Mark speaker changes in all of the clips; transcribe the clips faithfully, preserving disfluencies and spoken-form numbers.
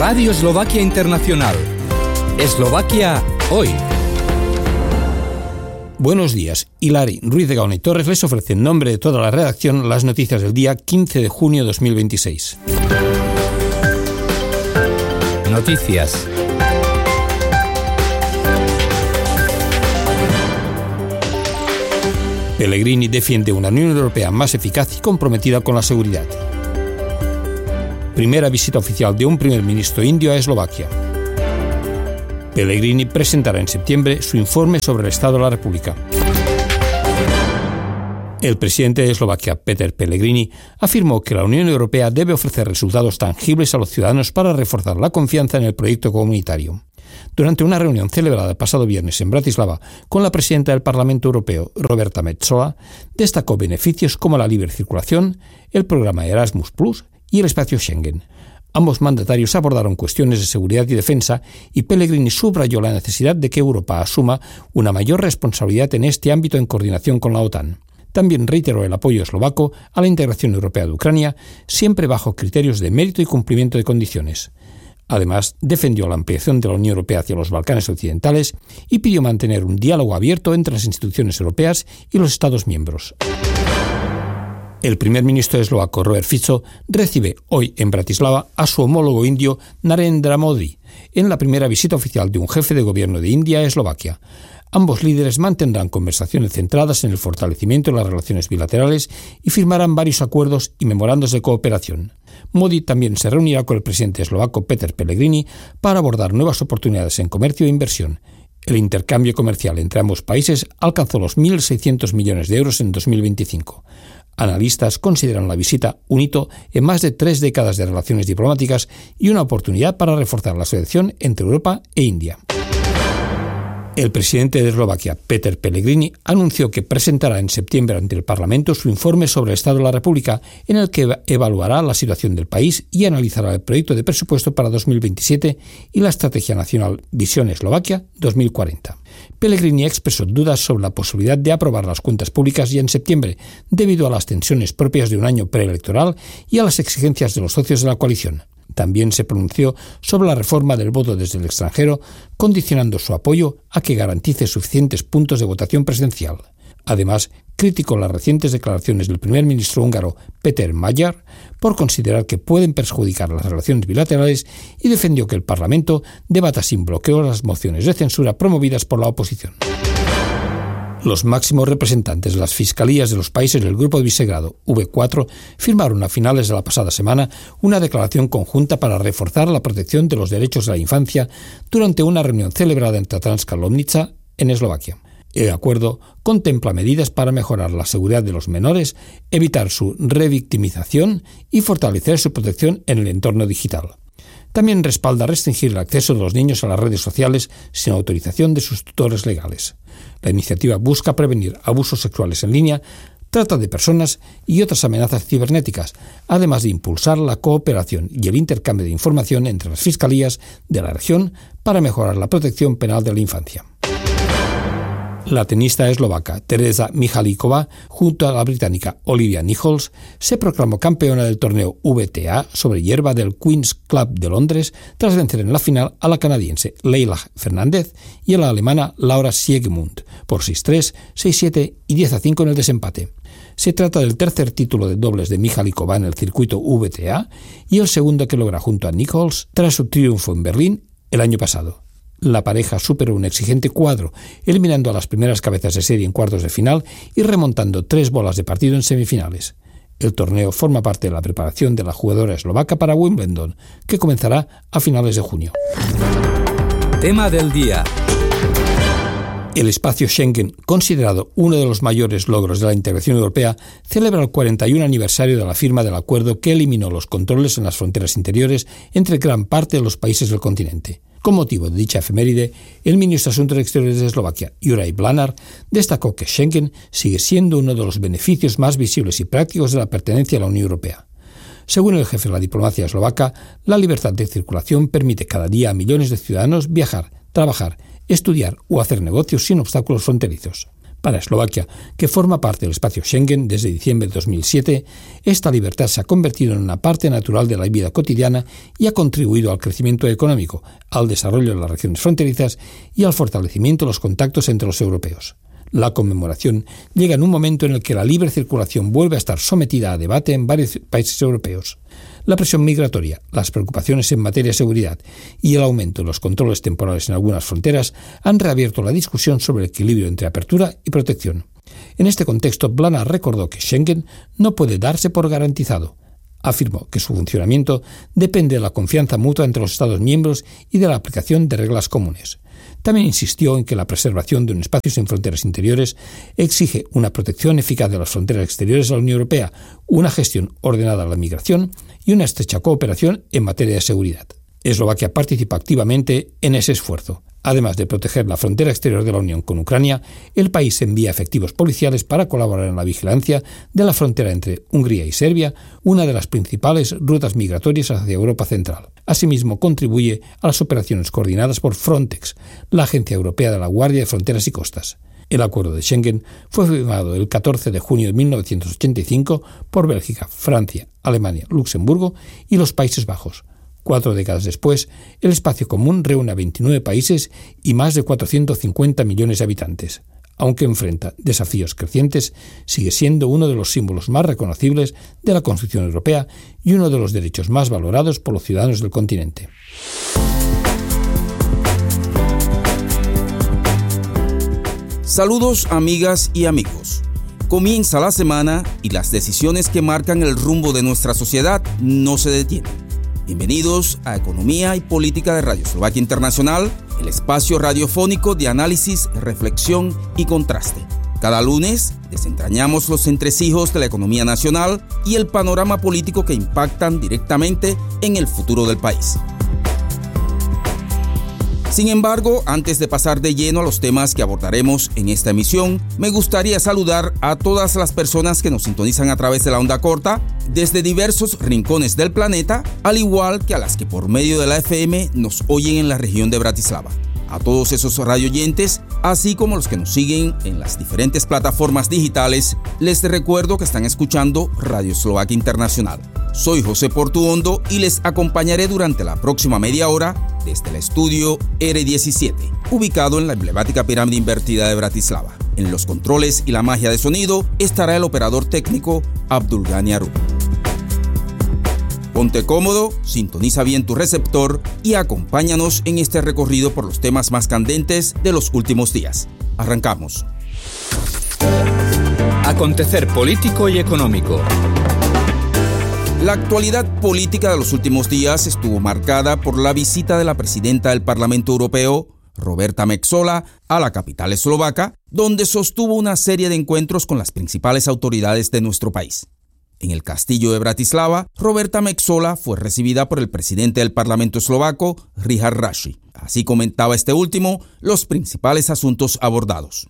Speaker 1: Radio Eslovaquia Internacional. Eslovaquia hoy. Buenos días. Hilari Ruiz de Gaona y Torres les ofrece en nombre de toda la redacción las noticias del día quince de junio de dos mil veintiséis. Noticias. Pellegrini defiende una Unión Europea más eficaz y comprometida con la seguridad. Primera visita oficial de un primer ministro indio a Eslovaquia. Pellegrini presentará en septiembre su informe sobre el Estado de la República. El presidente de Eslovaquia, Peter Pellegrini, afirmó que la Unión Europea debe ofrecer resultados tangibles a los ciudadanos para reforzar la confianza en el proyecto comunitario. Durante una reunión celebrada el pasado viernes en Bratislava con la presidenta del Parlamento Europeo, Roberta Metsola, destacó beneficios como la libre circulación, el programa Erasmus plus y el espacio Schengen. Ambos mandatarios abordaron cuestiones de seguridad y defensa y Pellegrini subrayó la necesidad de que Europa asuma una mayor responsabilidad en este ámbito en coordinación con la OTAN. También reiteró el apoyo eslovaco a la integración europea de Ucrania, siempre bajo criterios de mérito y cumplimiento de condiciones. Además, defendió la ampliación de la Unión Europea hacia los Balcanes occidentales y pidió mantener un diálogo abierto entre las instituciones europeas y los Estados miembros. El primer ministro eslovaco, Robert Fico, recibe hoy en Bratislava a su homólogo indio Narendra Modi, en la primera visita oficial de un jefe de gobierno de India a Eslovaquia. Ambos líderes mantendrán conversaciones centradas en el fortalecimiento de las relaciones bilaterales y firmarán varios acuerdos y memorandos de cooperación. Modi también se reunirá con el presidente eslovaco Peter Pellegrini para abordar nuevas oportunidades en comercio e inversión. El intercambio comercial entre ambos países alcanzó los mil seiscientos millones de euros en dos mil veinticinco. Analistas consideran la visita un hito en más de tres décadas de relaciones diplomáticas y una oportunidad para reforzar la asociación entre Europa e India. El presidente de Eslovaquia, Peter Pellegrini, anunció que presentará en septiembre ante el Parlamento su informe sobre el Estado de la República, en el que evaluará la situación del país y analizará el proyecto de presupuesto para dos mil veintisiete y la Estrategia Nacional Visión Eslovaquia dos mil cuarenta. Pellegrini expresó dudas sobre la posibilidad de aprobar las cuentas públicas ya en septiembre, debido a las tensiones propias de un año preelectoral y a las exigencias de los socios de la coalición. También se pronunció sobre la reforma del voto desde el extranjero, condicionando su apoyo a que garantice suficientes puntos de votación presencial. Además, criticó las recientes declaraciones del primer ministro húngaro Péter Magyar por considerar que pueden perjudicar las relaciones bilaterales y defendió que el Parlamento debata sin bloqueo las mociones de censura promovidas por la oposición. Los máximos representantes de las fiscalías de los países del Grupo de Visegrado, V cuatro, firmaron a finales de la pasada semana una declaración conjunta para reforzar la protección de los derechos de la infancia durante una reunión celebrada en Tatranska Lomnica, en Eslovaquia. El acuerdo contempla medidas para mejorar la seguridad de los menores, evitar su revictimización y fortalecer su protección en el entorno digital. También respalda restringir el acceso de los niños a las redes sociales sin autorización de sus tutores legales. La iniciativa busca prevenir abusos sexuales en línea, trata de personas y otras amenazas cibernéticas, además de impulsar la cooperación y el intercambio de información entre las fiscalías de la región para mejorar la protección penal de la infancia. La tenista eslovaca Tereza Michalikova, junto a la británica Olivia Nichols, se proclamó campeona del torneo V T A sobre hierba del Queen's Club de Londres tras vencer en la final a la canadiense Leila Fernández y a la alemana Laura Siegemund por seis tres, seis siete y diez a cinco en el desempate. Se trata del tercer título de dobles de Michalikova en el circuito V T A y el segundo que logra junto a Nichols tras su triunfo en Berlín el año pasado. La pareja superó un exigente cuadro, eliminando a las primeras cabezas de serie en cuartos de final y remontando tres bolas de partido en semifinales. El torneo forma parte de la preparación de la jugadora eslovaca para Wimbledon, que comenzará a finales de junio.
Speaker 2: Tema del día.
Speaker 1: El espacio Schengen, considerado uno de los mayores logros de la integración europea, celebra el cuarenta y un aniversario de la firma del acuerdo que eliminó los controles en las fronteras interiores entre gran parte de los países del continente. Con motivo de dicha efeméride, el ministro de Asuntos Exteriores de Eslovaquia, Juraj Blanár, destacó que Schengen sigue siendo uno de los beneficios más visibles y prácticos de la pertenencia a la Unión Europea. Según el jefe de la diplomacia eslovaca, la libertad de circulación permite cada día a millones de ciudadanos viajar, trabajar, estudiar o hacer negocios sin obstáculos fronterizos. Para Eslovaquia, que forma parte del espacio Schengen desde diciembre de dos mil siete, esta libertad se ha convertido en una parte natural de la vida cotidiana y ha contribuido al crecimiento económico, al desarrollo de las regiones fronterizas y al fortalecimiento de los contactos entre los europeos. La conmemoración llega en un momento en el que la libre circulación vuelve a estar sometida a debate en varios países europeos. La presión migratoria, las preocupaciones en materia de seguridad y el aumento de los controles temporales en algunas fronteras han reabierto la discusión sobre el equilibrio entre apertura y protección. En este contexto, Blana recordó que Schengen no puede darse por garantizado. Afirmó que su funcionamiento depende de la confianza mutua entre los Estados miembros y de la aplicación de reglas comunes. También insistió en que la preservación de un espacio sin fronteras interiores exige una protección eficaz de las fronteras exteriores de la Unión Europea, una gestión ordenada de la migración y una estrecha cooperación en materia de seguridad. Eslovaquia participa activamente en ese esfuerzo. Además de proteger la frontera exterior de la Unión con Ucrania, el país envía efectivos policiales para colaborar en la vigilancia de la frontera entre Hungría y Serbia, una de las principales rutas migratorias hacia Europa Central. Asimismo, contribuye a las operaciones coordinadas por Frontex, la Agencia Europea de la Guardia de Fronteras y Costas. El acuerdo de Schengen fue firmado el catorce de junio de mil novecientos ochenta y cinco por Bélgica, Francia, Alemania, Luxemburgo y los Países Bajos. Cuatro décadas después, el espacio común reúne a veintinueve países y más de cuatrocientos cincuenta millones de habitantes. Aunque enfrenta desafíos crecientes, sigue siendo uno de los símbolos más reconocibles de la construcción europea y uno de los derechos más valorados por los ciudadanos del continente.
Speaker 3: Saludos, amigas y amigos. Comienza la semana y las decisiones que marcan el rumbo de nuestra sociedad no se detienen. Bienvenidos a Economía y Política de Radio Eslovaquia Internacional, el espacio radiofónico de análisis, reflexión y contraste. Cada lunes desentrañamos los entresijos de la economía nacional y el panorama político que impactan directamente en el futuro del país. Sin embargo, antes de pasar de lleno a los temas que abordaremos en esta emisión, me gustaría saludar a todas las personas que nos sintonizan a través de la onda corta desde diversos rincones del planeta, al igual que a las que por medio de la F M nos oyen en la región de Bratislava. A todos esos radioyentes, así como los que nos siguen en las diferentes plataformas digitales, les recuerdo que están escuchando Radio Eslovaquia Internacional. Soy José Portuondo y les acompañaré durante la próxima media hora desde el estudio R diecisiete, ubicado en la emblemática pirámide invertida de Bratislava. En los controles y la magia de sonido estará el operador técnico Abdulgani Aru. Ponte cómodo, sintoniza bien tu receptor y acompáñanos en este recorrido por los temas más candentes de los últimos días. Arrancamos.
Speaker 2: Acontecer político y económico.
Speaker 3: La actualidad política de los últimos días estuvo marcada por la visita de la presidenta del Parlamento Europeo, Roberta Metsola, a la capital eslovaca, donde sostuvo una serie de encuentros con las principales autoridades de nuestro país. En el castillo de Bratislava, Roberta Metsola fue recibida por el presidente del Parlamento eslovaco, Richard Raši. Así comentaba este último los principales asuntos abordados.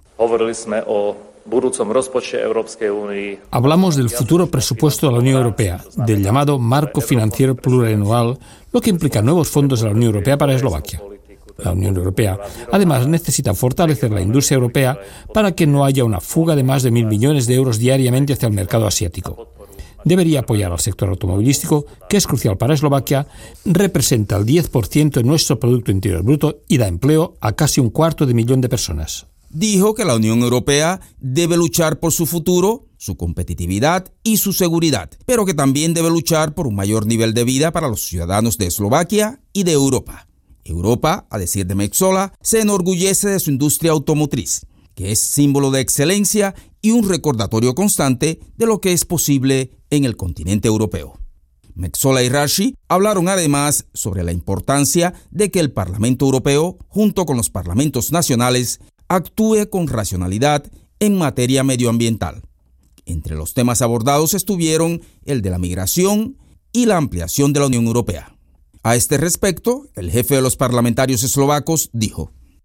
Speaker 1: Hablamos del futuro presupuesto de la Unión Europea, del llamado marco financiero plurianual, lo que implica nuevos fondos de la Unión Europea para Eslovaquia. La Unión Europea, además, necesita fortalecer la industria europea para que no haya una fuga de más de mil millones de euros diariamente hacia el mercado asiático. Debería apoyar al sector automovilístico, que es crucial para Eslovaquia, representa el diez por ciento de nuestro Producto Interior Bruto y da empleo a casi un cuarto de millón de personas.
Speaker 3: Dijo que la Unión Europea debe luchar por su futuro, su competitividad y su seguridad, pero que también debe luchar por un mayor nivel de vida para los ciudadanos de Eslovaquia y de Europa. Europa, a decir de Metsola, se enorgullece de su industria automotriz, que es símbolo de excelencia y un recordatorio constante de lo que es posible en el continente europeo. Metsola y Raši hablaron además sobre la importancia de que el Parlamento Europeo, junto con los parlamentos nacionales, actúe con racionalidad en materia medioambiental. Entre los temas abordados estuvieron el de la migración y la ampliación de la Unión Europea. A este respecto, el jefe de los parlamentarios eslovacos dijo: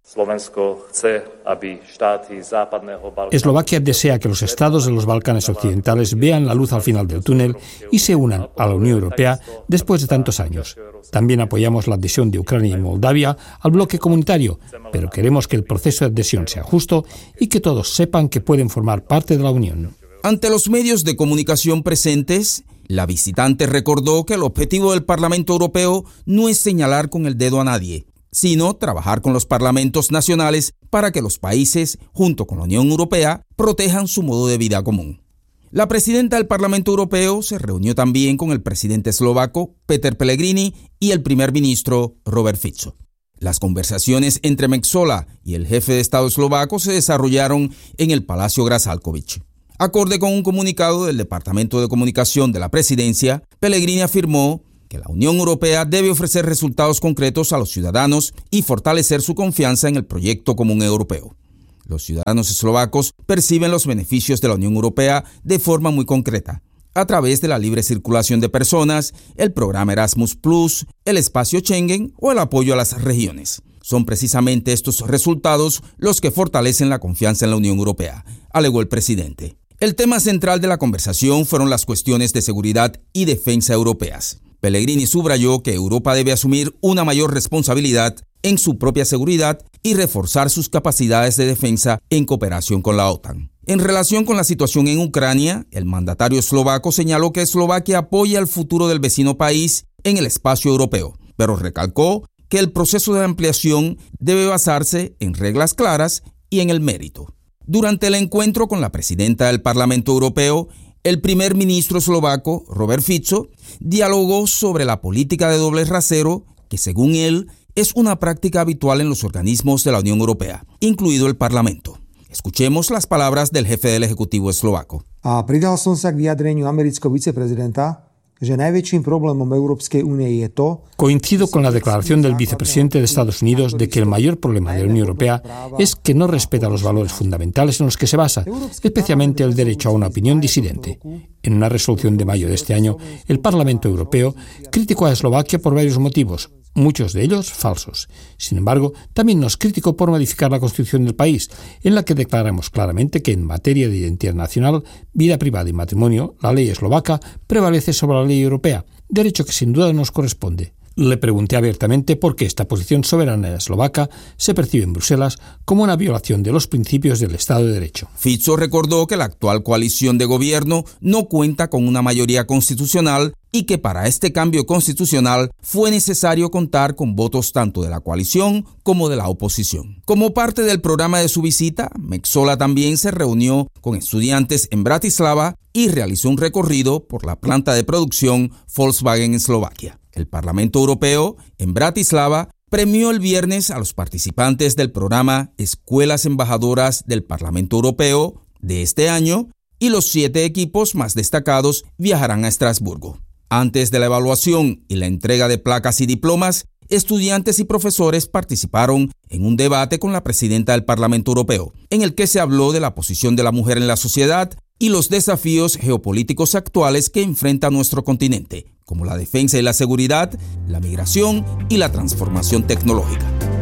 Speaker 1: Eslovaquia desea que los estados de los Balcanes occidentales vean la luz al final del túnel y se unan a la Unión Europea después de tantos años. También apoyamos la adhesión de Ucrania y Moldavia al bloque comunitario, pero queremos que el proceso de adhesión sea justo y que todos sepan que pueden formar parte de la Unión.
Speaker 3: Ante los medios de comunicación presentes, la visitante recordó que el objetivo del Parlamento Europeo no es señalar con el dedo a nadie, sino trabajar con los parlamentos nacionales para que los países, junto con la Unión Europea, protejan su modo de vida común. La presidenta del Parlamento Europeo se reunió también con el presidente eslovaco, Peter Pellegrini, y el primer ministro, Robert Fico. Las conversaciones entre Metsola y el jefe de Estado eslovaco se desarrollaron en el Palacio Grad-Žalkovič. Acorde con un comunicado del Departamento de Comunicación de la Presidencia, Pellegrini afirmó que la Unión Europea debe ofrecer resultados concretos a los ciudadanos y fortalecer su confianza en el proyecto común europeo. Los ciudadanos eslovacos perciben los beneficios de la Unión Europea de forma muy concreta, a través de la libre circulación de personas, el programa Erasmus plus, el espacio Schengen o el apoyo a las regiones. Son precisamente estos resultados los que fortalecen la confianza en la Unión Europea, alegó el presidente. El tema central de la conversación fueron las cuestiones de seguridad y defensa europeas. Pellegrini subrayó que Europa debe asumir una mayor responsabilidad en su propia seguridad y reforzar sus capacidades de defensa en cooperación con la OTAN. En relación con la situación en Ucrania, el mandatario eslovaco señaló que Eslovaquia apoya el futuro del vecino país en el espacio europeo, pero recalcó que el proceso de ampliación debe basarse en reglas claras y en el mérito. Durante el encuentro con la presidenta del Parlamento Europeo, el primer ministro eslovaco, Robert Fico, dialogó sobre la política de doble rasero, que según él es una práctica habitual en los organismos de la Unión Europea, incluido el Parlamento. Escuchemos las palabras del jefe del Ejecutivo eslovaco.
Speaker 4: A pridal som sa k vyjadreniu amerického viceprezidenta, že najväčším problémom Európskej únie je to...
Speaker 1: Coincido con la declaración del vicepresidente de Estados Unidos de que el mayor problema de la Unión Europea es que no respeta los valores fundamentales en los que se basa, especialmente el derecho a una opinión disidente. En una resolución de mayo de este año, el Parlamento Europeo criticó a Eslovaquia por varios motivos, muchos de ellos falsos. Sin embargo, también nos criticó por modificar la Constitución del país, en la que declaramos claramente que en materia de identidad nacional, vida privada y matrimonio, la ley eslovaca prevalece sobre la ley europea, derecho que sin duda nos corresponde. Le pregunté abiertamente por qué esta posición soberana eslovaca se percibe en Bruselas como una violación de los principios del Estado de Derecho.
Speaker 3: Fico recordó que la actual coalición de gobierno no cuenta con una mayoría constitucional y que para este cambio constitucional fue necesario contar con votos tanto de la coalición como de la oposición. Como parte del programa de su visita, Metsola también se reunió con estudiantes en Bratislava y realizó un recorrido por la planta de producción Volkswagen en Eslovaquia. El Parlamento Europeo, en Bratislava, premió el viernes a los participantes del programa Escuelas Embajadoras del Parlamento Europeo de este año y los siete equipos más destacados viajarán a Estrasburgo. Antes de la evaluación y la entrega de placas y diplomas, estudiantes y profesores participaron en un debate con la presidenta del Parlamento Europeo, en el que se habló de la posición de la mujer en la sociedad y los desafíos geopolíticos actuales que enfrenta nuestro continente, como la defensa y la seguridad, la migración y la transformación tecnológica.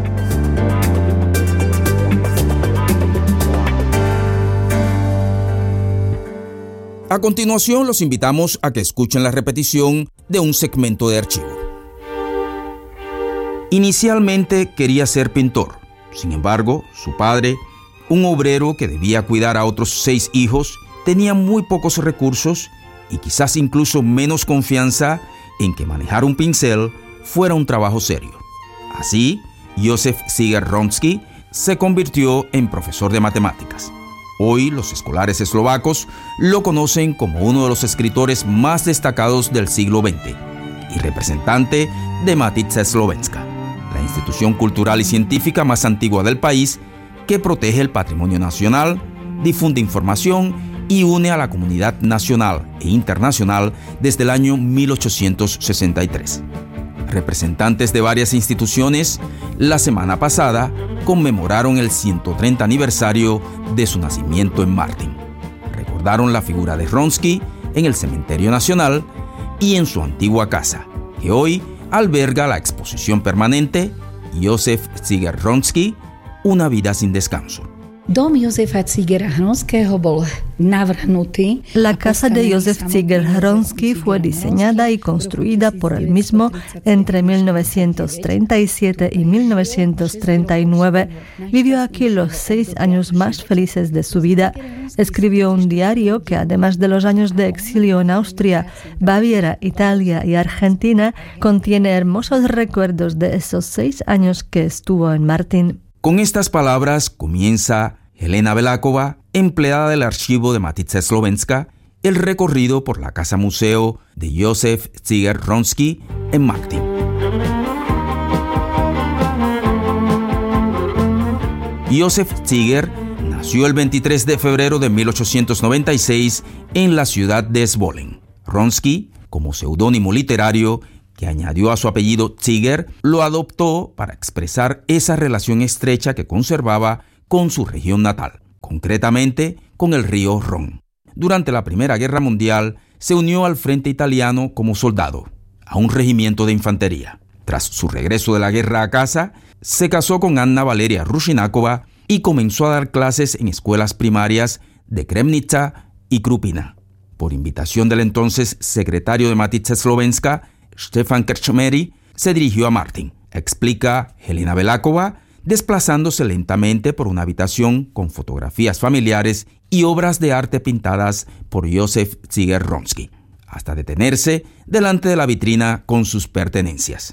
Speaker 3: A continuación, los invitamos a que escuchen la repetición de un segmento de archivo. Inicialmente quería ser pintor. Sin embargo, su padre, un obrero que debía cuidar a otros seis hijos, tenía muy pocos recursos y quizás incluso menos confianza en que manejar un pincel fuera un trabajo serio. Así, Józef Siger-Wronski se convirtió en profesor de matemáticas. Hoy los escolares eslovacos lo conocen como uno de los escritores más destacados del siglo veinte y representante de Matica Slovenska, la institución cultural y científica más antigua del país que protege el patrimonio nacional, difunde información y une a la comunidad nacional e internacional desde el año mil ochocientos sesenta y tres. Representantes de varias instituciones, la semana pasada, conmemoraron el ciento treinta aniversario de su nacimiento en Martin. Recordaron la figura de Wronski en el Cementerio Nacional y en su antigua casa, que hoy alberga la exposición permanente Józef Siger-Wronski, una vida sin descanso.
Speaker 5: La casa de Józef Ziegler-Hronsky fue diseñada y construida por él mismo entre mil novecientos treinta y siete y mil novecientos treinta y nueve. Vivió aquí los seis años más felices de su vida. Escribió un diario que, además de los años de exilio en Austria, Baviera, Italia y Argentina, contiene hermosos recuerdos de esos seis años que estuvo en Martin.
Speaker 3: Con estas palabras comienza Helena Beláková, empleada del archivo de Matica Slovenska, el recorrido por la casa museo de Józef Ziegler-Hronsky en Martin. Józef Ziegler nació el veintitrés de febrero de mil ochocientos noventa y seis en la ciudad de Zvolen. Hronsky, como seudónimo literario, que añadió a su apellido Ziegler, lo adoptó para expresar esa relación estrecha que conservaba con su región natal, concretamente con el río Ron. Durante la Primera Guerra Mundial se unió al frente italiano como soldado, a un regimiento de infantería. Tras su regreso de la guerra a casa, se casó con Anna Valeria Rushináková y comenzó a dar clases en escuelas primarias de Kremnica y Krupina. Por invitación del entonces secretario de Matica Slovenska, Stefan Krčmery, se dirigió a Martin, explica Helena Beláková, desplazándose lentamente por una habitación con fotografías familiares y obras de arte pintadas por Józef Ziegler-Hronsky, hasta detenerse delante de la vitrina con sus pertenencias.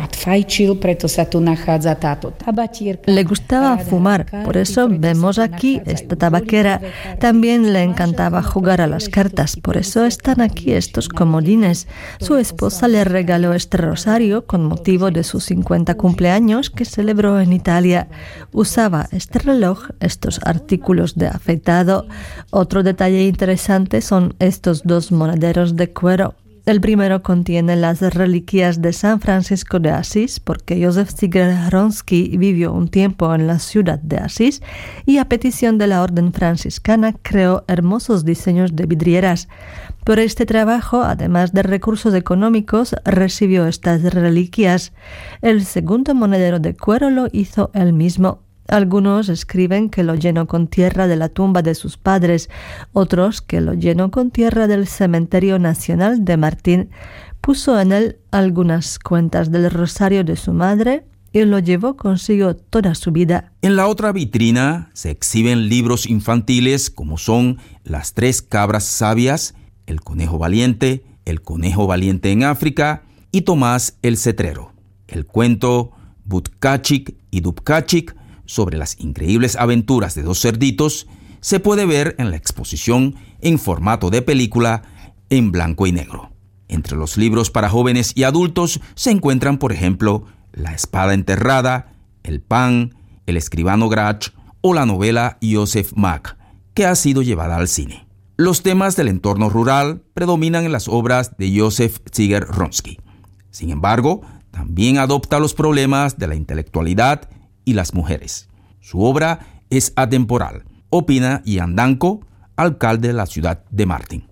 Speaker 5: Le gustaba fumar, por eso vemos aquí esta tabaquera. También le encantaba jugar a las cartas, por eso están aquí estos comodines. Su esposa le regaló este rosario con motivo de sus cincuenta cumpleaños que celebró en Italia. Usaba este reloj, estos artículos de afeitado. Otro detalle interesante son estos dos monederos de cuero. El primero contiene las reliquias de San Francisco de Asís, porque Józef Ziegler-Hronsky vivió un tiempo en la ciudad de Asís y a petición de la orden franciscana creó hermosos diseños de vidrieras. Por este trabajo, además de recursos económicos, recibió estas reliquias. El segundo monedero de cuero lo hizo él mismo. Algunos escriben que lo llenó con tierra de la tumba de sus padres, otros que lo llenó con tierra del Cementerio Nacional de Martin. Puso en él algunas cuentas del rosario de su madre y lo llevó consigo toda su vida.
Speaker 3: En la otra vitrina se exhiben libros infantiles como son Las tres cabras sabias, El conejo valiente, El conejo valiente en África y Tomás el cetrero. El cuento Butkachik y Dubkachik, sobre las increíbles aventuras de dos cerditos, se puede ver en la exposición en formato de película en blanco y negro. Entre los libros para jóvenes y adultos se encuentran, por ejemplo, La espada enterrada, El pan, El escribano Grach o la novela Joseph Mack, que ha sido llevada al cine. Los temas del entorno rural predominan en las obras de Józef Ziegler-Hronsky. Sin embargo, también adopta los problemas de la intelectualidad y las mujeres. Su obra es atemporal, opina Jan Danko, alcalde de la ciudad de Martin.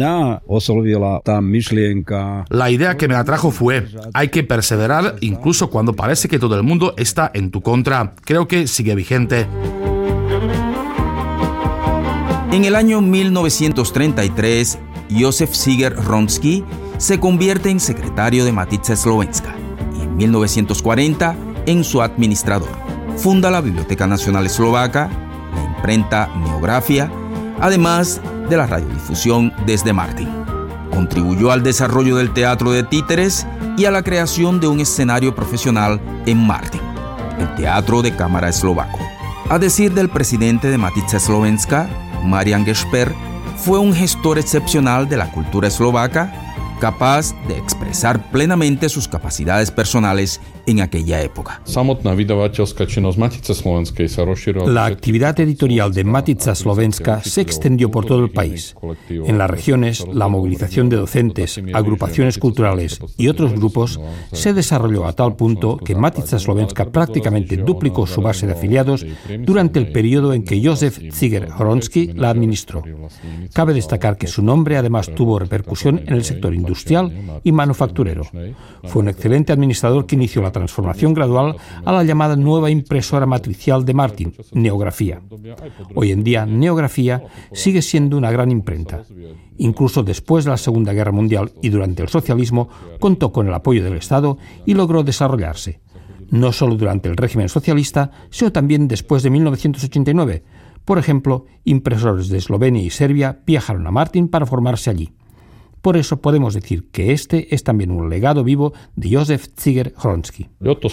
Speaker 6: La idea que me atrajo fue, hay que perseverar incluso cuando parece que todo el mundo está en tu contra. Creo que sigue vigente.
Speaker 3: En el año mil novecientos treinta y tres, Józef Ziegler-Hronsky se convierte en secretario de Matica Slovenska y en mil novecientos cuarenta en su administrador. Funda la Biblioteca Nacional Eslovaca, la imprenta Neografía, además de la radiodifusión desde Martin. Contribuyó al desarrollo del teatro de títeres y a la creación de un escenario profesional en Martin, el Teatro de Cámara Eslovaco. A decir del presidente de Matica Slovenska, Marian Gesper, fue un gestor excepcional de la cultura eslovaca, capaz de expresar plenamente sus capacidades personales en aquella época.
Speaker 1: La actividad editorial de Matica Slovenska se extendió por todo el país. En las regiones, la movilización de docentes, agrupaciones culturales y otros grupos se desarrolló a tal punto que Matica Slovenska prácticamente duplicó su base de afiliados durante el periodo en que Józef Ziegler-Hronsky la administró. Cabe destacar que su nombre además tuvo repercusión en el sector industrial. industrial y manufacturero. Fue un excelente administrador que inició la transformación gradual a la llamada nueva impresora matricial de Martin, Neografía. Hoy en día, Neografía sigue siendo una gran imprenta. Incluso después de la Segunda Guerra Mundial y durante el socialismo, contó con el apoyo del Estado y logró desarrollarse. No solo durante el régimen socialista, sino también después de mil novecientos ochenta y nueve. Por ejemplo, impresores de Eslovenia y Serbia viajaron a Martin para formarse allí. Por eso podemos decir que este es también un legado vivo de Józef Ziger-Hronský.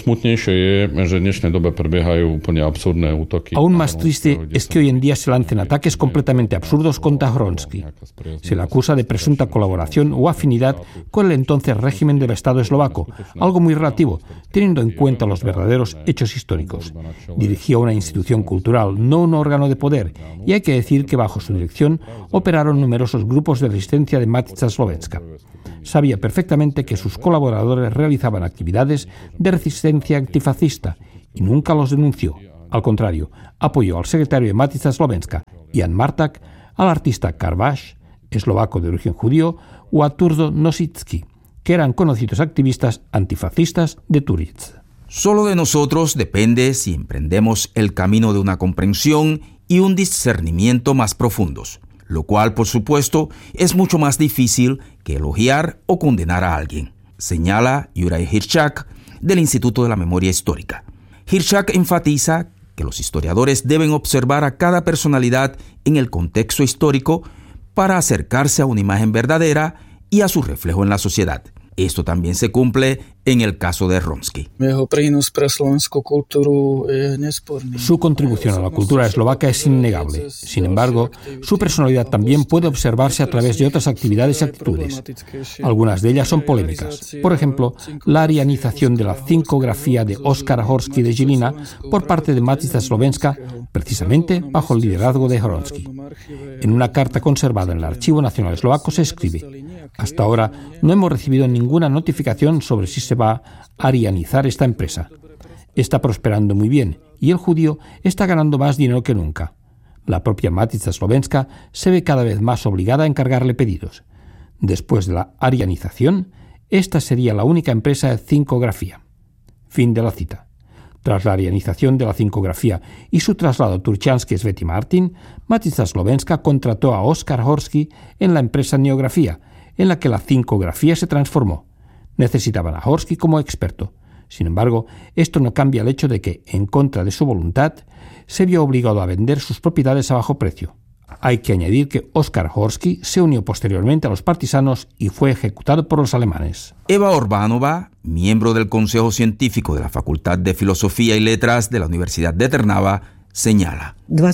Speaker 1: Aún más triste es que hoy en día se lancen ataques completamente absurdos contra Hronský. Se le acusa de presunta colaboración o afinidad con el entonces régimen del Estado eslovaco, algo muy relativo, teniendo en cuenta los verdaderos hechos históricos. Dirigió una institución cultural, no un órgano de poder, y hay que decir que bajo su dirección operaron numerosos grupos de resistencia de Matica Slovenska. Sabía perfectamente que sus colaboradores realizaban actividades de resistencia antifascista y nunca los denunció. Al contrario, apoyó al secretario de Matica Slovenska, Jan Martak, al artista Karvaš, eslovaco de origen judío, o a Turdo Nositsky, que eran conocidos activistas antifascistas de Turitz.
Speaker 3: Solo de nosotros depende si emprendemos el camino de una comprensión y un discernimiento más profundos, lo cual, por supuesto, es mucho más difícil que elogiar o condenar a alguien, señala Juraj Hiršák del Instituto de la Memoria Histórica. Hiršák enfatiza que los historiadores deben observar a cada personalidad en el contexto histórico para acercarse a una imagen verdadera y a su reflejo en la sociedad. Esto también se cumple en el caso de Hronský.
Speaker 1: Su contribución a la cultura eslovaca es innegable. Sin embargo, su personalidad también puede observarse a través de otras actividades y actitudes. Algunas de ellas son polémicas. Por ejemplo, la arianización de la cincografía de Oskar Horský de Žilina por parte de Matica Slovenska, precisamente bajo el liderazgo de Hronský. En una carta conservada en el Archivo Nacional Eslovaco se escribe: hasta ahora no hemos recibido ninguna notificación sobre si se va a arianizar esta empresa. Está prosperando muy bien y el judío está ganando más dinero que nunca. La propia Matica Slovenska se ve cada vez más obligada a encargarle pedidos. Después de la arianización, esta sería la única empresa de cincografía. Fin de la cita. Tras la arianización de la cincografía y su traslado a Turčianske Svätý Martin, Matica Slovenska contrató a Oskar Horský en la empresa Neografía, en la que la cincografía se transformó. Necesitaban a Horský como experto. Sin embargo, esto no cambia el hecho de que, en contra de su voluntad, se vio obligado a vender sus propiedades a bajo precio. Hay que añadir que Oskar Horský se unió posteriormente a los partisanos y fue ejecutado por los alemanes.
Speaker 3: Eva Orbánova, miembro del Consejo Científico de la Facultad de Filosofía y Letras de la Universidad de Trnava, señala: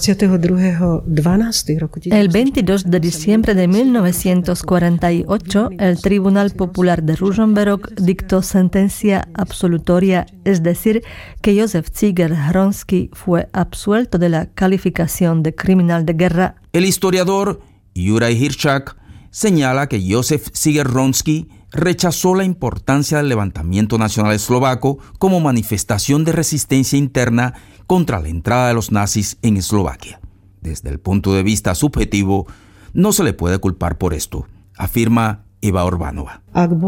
Speaker 5: El veintidós de diciembre de mil novecientos cuarenta y ocho, el Tribunal Popular de Ružomberok dictó sentencia absolutoria, es decir, que Józef Ziger-Hronský fue absuelto de la calificación de criminal de guerra.
Speaker 3: El historiador Juraj Hiršák señala que Józef Ziger-Hronský rechazó la importancia del levantamiento nacional eslovaco como manifestación de resistencia interna contra la entrada de los nazis en Eslovaquia. Desde el punto de vista subjetivo, no se le puede culpar por esto, afirma Eva Orbánova.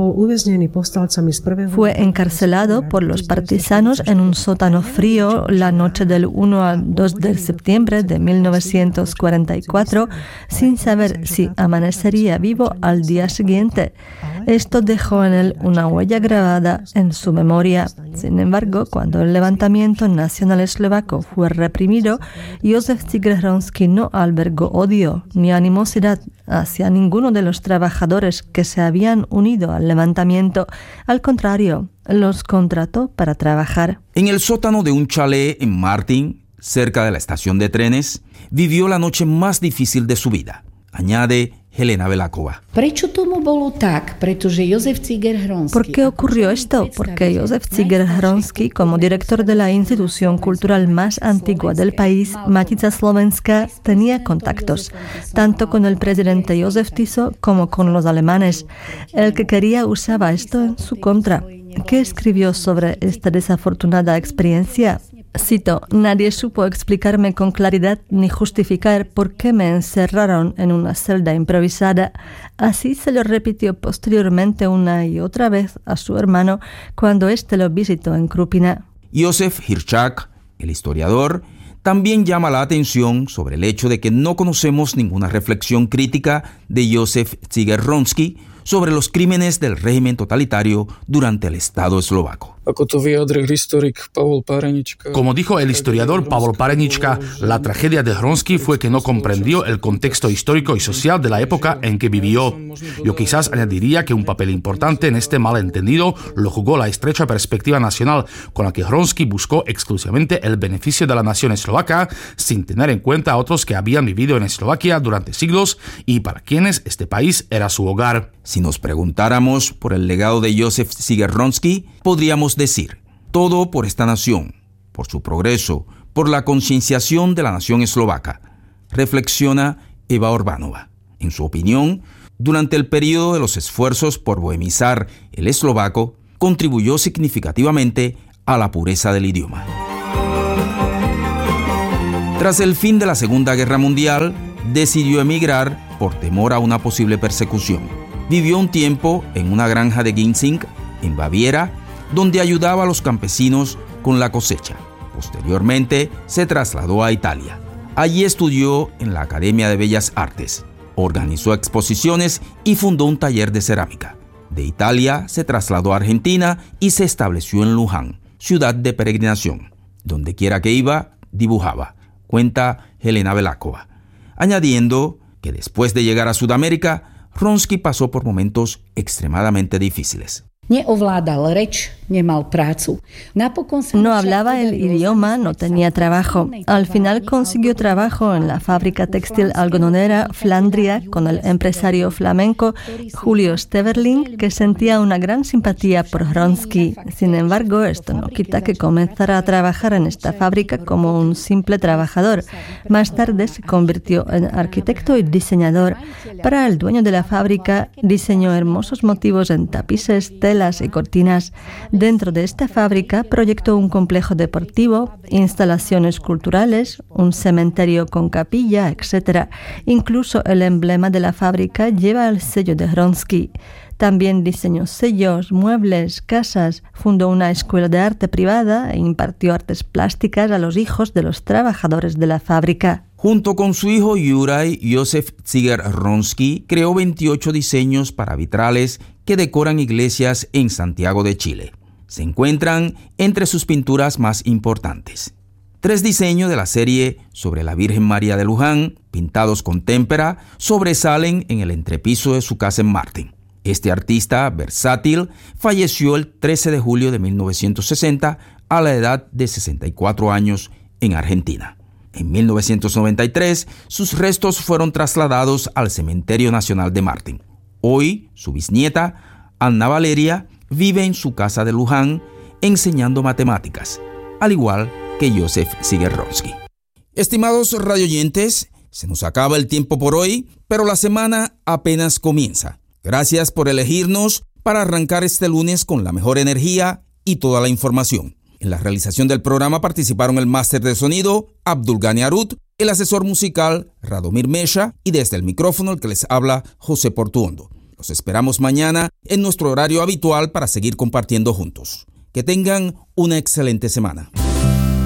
Speaker 5: Fue encarcelado por los partisanos en un sótano frío la noche del uno al dos de septiembre de mil novecientos cuarenta y cuatro, sin saber si amanecería vivo al día siguiente. Esto dejó en él una huella grabada en su memoria. Sin embargo, cuando el levantamiento nacional eslovaco fue reprimido, Józef Ziger-Hronský no albergó odio ni animosidad hacia ninguno de los trabajadores que se habían unido al levantamiento. Al contrario, los contrató para trabajar.
Speaker 3: En el sótano de un chalet en Martin, cerca de la estación de trenes, vivió la noche más difícil de su vida, añade Helena Velakova.
Speaker 5: ¿Por qué ocurrió esto? Porque Józef Ziger-Hronský, como director de la institución cultural más antigua del país, Matica Slovenska, tenía contactos, tanto con el presidente Josef Tiso como con los alemanes. El que quería usaba esto en su contra. ¿Qué escribió sobre esta desafortunada experiencia? Cito, nadie supo explicarme con claridad ni justificar por qué me encerraron en una celda improvisada. Así se lo repitió posteriormente una y otra vez a su hermano cuando éste lo visitó en Krupina.
Speaker 3: Josef Hirschak, el historiador, también llama la atención sobre el hecho de que no conocemos ninguna reflexión crítica de Józef Zyger-Wronski sobre los crímenes del régimen totalitario durante el Estado eslovaco.
Speaker 6: Como dijo el historiador Pavol Parenička, la tragedia de Wronski fue que no comprendió el contexto histórico y social de la época en que vivió. Yo quizás añadiría que un papel importante en este malentendido lo jugó la estrecha perspectiva nacional con la que Wronski buscó exclusivamente el beneficio de la nación eslovaca, sin tener en cuenta a otros que habían vivido en Eslovaquia durante siglos y para quienes este país era su hogar.
Speaker 3: Si nos preguntáramos por el legado de Józef Zyger-Wronski, podríamos decir, todo por esta nación, por su progreso, por la concienciación de la nación eslovaca, reflexiona Eva Orbánova. En su opinión, durante el periodo de los esfuerzos por bohemizar el eslovaco, contribuyó significativamente a la pureza del idioma. Tras el fin de la Segunda Guerra Mundial, decidió emigrar por temor a una posible persecución. Vivió un tiempo en una granja de ginseng en Baviera, donde ayudaba a los campesinos con la cosecha. Posteriormente, se trasladó a Italia. Allí estudió en la Academia de Bellas Artes, organizó exposiciones y fundó un taller de cerámica. De Italia se trasladó a Argentina y se estableció en Luján, ciudad de peregrinación. Donde quiera que iba, dibujaba, cuenta Helena Velákova, añadiendo que después de llegar a Sudamérica, Wronski pasó por momentos extremadamente difíciles.
Speaker 5: No hablaba el idioma, no tenía trabajo. Al final consiguió trabajo en la fábrica textil algodonera Flandria con el empresario flamenco Julio Steverling, que sentía una gran simpatía por Wronski. Sin embargo, esto no quita que comenzara a trabajar en esta fábrica como un simple trabajador. Más tarde se convirtió en arquitecto y diseñador. Para el dueño de la fábrica, diseñó hermosos motivos en tapices, telas y cortinas. Dentro de esta fábrica proyectó un complejo deportivo, instalaciones culturales, un cementerio con capilla, etcétera. Incluso el emblema de la fábrica lleva el sello de Wronski. También diseñó sellos, muebles, casas, fundó una escuela de arte privada e impartió artes plásticas a los hijos de los trabajadores de la fábrica.
Speaker 3: Junto con su hijo Juraj, Józef Zyger-Wronski creó veintiocho diseños para vitrales que decoran iglesias en Santiago de Chile. Se encuentran entre sus pinturas más importantes. Tres diseños de la serie sobre la Virgen María de Luján, pintados con témpera, sobresalen en el entrepiso de su casa en Martin. Este artista versátil falleció el trece de julio de mil novecientos sesenta a la edad de sesenta y cuatro años en Argentina. En mil novecientos noventa y tres, sus restos fueron trasladados al Cementerio Nacional de Martin. Hoy, su bisnieta, Anna Valeria, vive en su casa de Luján enseñando matemáticas, al igual que Józef Zyger-Wronski. Estimados radioyentes, se nos acaba el tiempo por hoy, pero la semana apenas comienza. Gracias por elegirnos para arrancar este lunes con la mejor energía y toda la información. En la realización del programa participaron el máster de sonido, Abdulgani Arut, el asesor musical, Radomir Mesha, y desde el micrófono el que les habla, José Portuondo. Los esperamos mañana en nuestro horario habitual para seguir compartiendo juntos. Que tengan una excelente semana.